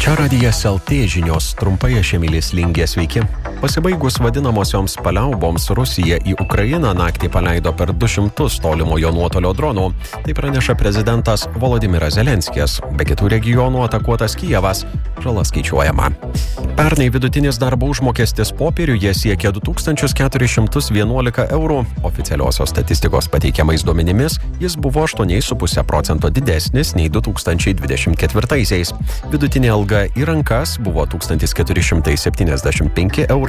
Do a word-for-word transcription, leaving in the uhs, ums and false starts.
Čia radijas L T žinios, trumpai aš Emilis Lingė, sveiki. Pasibaigus vadinamosioms paliauboms, Rusija į Ukrainą naktį paleido per du šimtus tolimojo nuotolio dronų. Tai praneša prezidentas Volodymyras Zelenskis. Be kitų regionų atakuotas Kijevas. Žala skaičiuojama. Pernai vidutinis darbo užmokestis popieriuje siekė du tūkstančius keturis šimtus vienuolika eurų. Oficialiosios statistikos pateikiamais duomenimis jis buvo aštuoni su puse procento didesnis nei du tūkstančiai dvidešimt ketvirtaisiais. Vidutinė alga į rankas buvo tūkstantis keturi šimtai septyniasdešimt penki eurai.